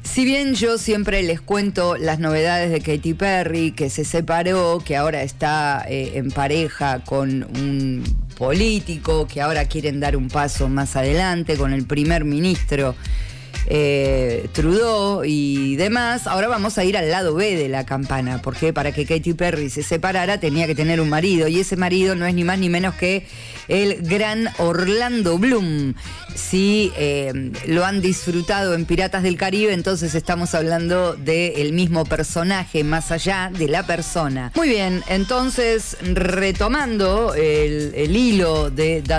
Si bien yo siempre les cuento las novedades de Katy Perry, que se separó, que ahora está en pareja con un político, que ahora quieren dar un paso más adelante con el primer ministro Trudeau y demás, ahora vamos a ir al lado B de la campana, porque para que Katy Perry se separara tenía que tener un marido, y ese marido no es ni más ni menos que el gran Orlando Bloom. Si lo han disfrutado en Piratas del Caribe, entonces estamos hablando del mismo personaje, más allá de la persona. Muy bien, entonces retomando el hilo de